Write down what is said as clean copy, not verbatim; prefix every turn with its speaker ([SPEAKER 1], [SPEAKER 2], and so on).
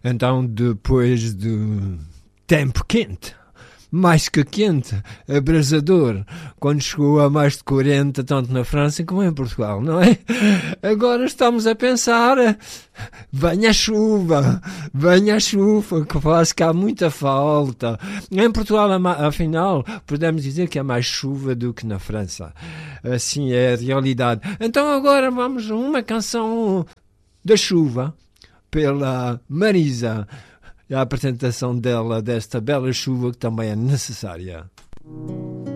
[SPEAKER 1] Então, depois do tempo quente, mais que quente, abrasador, quando chegou a mais de 40, tanto na França como em Portugal, não é? Agora estamos a pensar, venha a chuva, que faz cá muita falta. Em Portugal, afinal, podemos dizer que há mais chuva do que na França. Assim é a realidade. Então agora vamos a uma canção da chuva, pela Marisa, a apresentação dela, desta bela chuva que também é necessária.